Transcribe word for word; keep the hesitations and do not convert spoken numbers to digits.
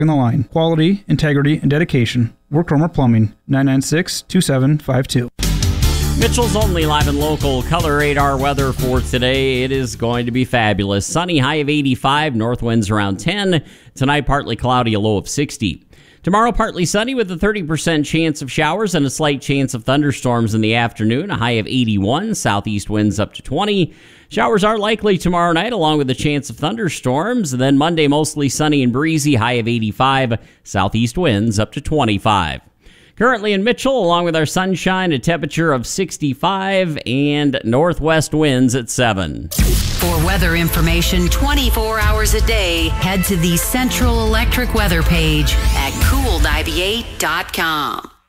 in the line. Quality, integrity, and dedication. Work Romer Plumbing, nine nine six, two seven five two. Mitchell's only live and local color radar weather for today. It is going to be fabulous. Sunny, high of eighty-five, north winds around ten. Tonight, partly cloudy, a low of sixty. Tomorrow, partly sunny with a thirty percent chance of showers and a slight chance of thunderstorms in the afternoon, a high of eighty-one, southeast winds up to twenty. Showers are likely tomorrow night, along with a chance of thunderstorms. And then Monday, mostly sunny and breezy, high of eighty-five, southeast winds up to twenty-five. Currently in Mitchell, along with our sunshine, a temperature of sixty-five and northwest winds at seven. For weather information twenty-four hours a day, head to the Central Electric weather page at cool ninety-eight dot com.